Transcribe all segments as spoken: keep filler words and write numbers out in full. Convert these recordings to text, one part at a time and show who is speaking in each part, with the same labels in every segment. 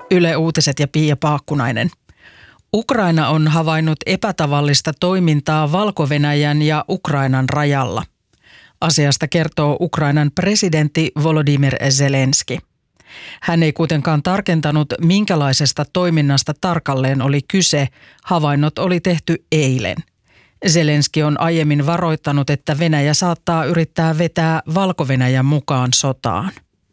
Speaker 1: Yle Uutiset ja Pia Paakkunainen. Ukraina on havainnut epätavallista toimintaa Valko-Venäjän ja Ukrainan rajalla. Asiasta kertoo Ukrainan presidentti Volodymyr Zelenski. Hän ei kuitenkaan tarkentanut, minkälaisesta toiminnasta tarkalleen oli kyse. Havainnot oli tehty eilen. Zelenski on aiemmin varoittanut, että Venäjä saattaa yrittää vetää Valko-Venäjän mukaan sotaan.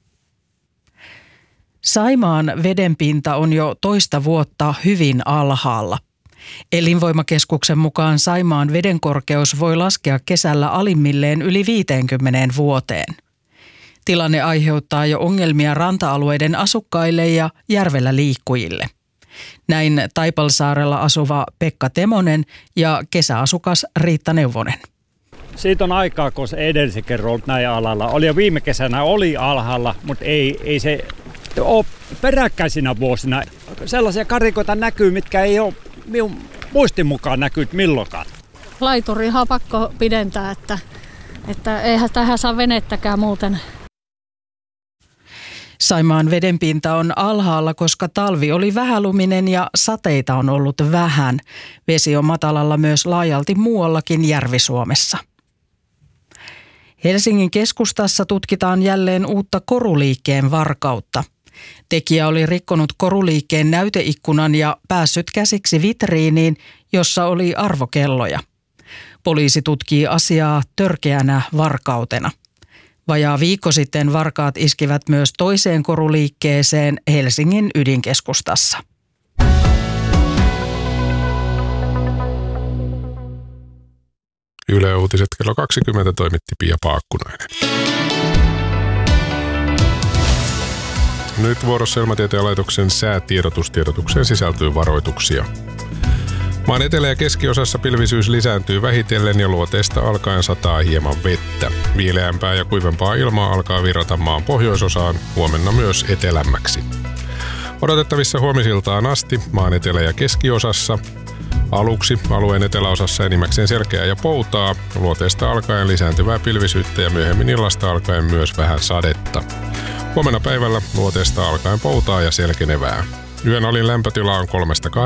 Speaker 1: Saimaan vedenpinta on jo toista vuotta hyvin alhaalla. Elinvoimakeskuksen mukaan Saimaan vedenkorkeus voi laskea kesällä alimmilleen yli viiteenkymmeneen vuoteen. Tilanne aiheuttaa jo ongelmia ranta-alueiden asukkaille ja järvellä liikkujille. Näin Taipalsaarella asuva Pekka Temonen ja kesäasukas Riitta Neuvonen.
Speaker 2: Siitä on aikaa, kun se edellisen kerran ollut näin alalla. Oli jo viime kesänä oli alhaalla, mutta ei, ei se ole peräkkäisinä vuosina. Sellaisia karikoita näkyy, mitkä ei ole minun muistin mukaan näkynyt milloinkaan.
Speaker 3: Laiturihan on pakko pidentää, että, että eihän tähän saa venettäkään muuten.
Speaker 1: Saimaan vedenpinta on alhaalla, koska talvi oli vähäluminen ja sateita on ollut vähän. Vesi on matalalla myös laajalti muuallakin Järvi-Suomessa. Helsingin keskustassa tutkitaan jälleen uutta koruliikkeen varkautta. Tekijä oli rikkonut koruliikkeen näyteikkunan ja päässyt käsiksi vitriiniin, jossa oli arvokelloja. Poliisi tutkii asiaa törkeänä varkautena. Vajaa viikko sitten varkaat iskivät myös toiseen koruliikkeeseen Helsingin ydinkeskustassa.
Speaker 4: Yle Uutiset kello kaksikymmentä toimitti Pia Paakkunainen. Nyt vuorossa Ilmatieteen laitoksen säätiedotustiedotukseen sisältyy varoituksia. Maan etelä- ja keskiosassa pilvisyys lisääntyy vähitellen ja luoteesta alkaen sataa hieman vettä. Viileämpää ja kuivempaa ilmaa alkaa virrata maan pohjoisosaan, huomenna myös etelämmäksi. Odotettavissa huomisiltaan asti maan etelä- ja keskiosassa. Aluksi alueen eteläosassa enimmäkseen selkeää ja poutaa, luoteesta alkaen lisääntyvää pilvisyyttä ja myöhemmin illasta alkaen myös vähän sadetta. Huomenna päivällä luoteesta alkaen poutaa ja selkenevää. Yön alin lämpötila on kolmesta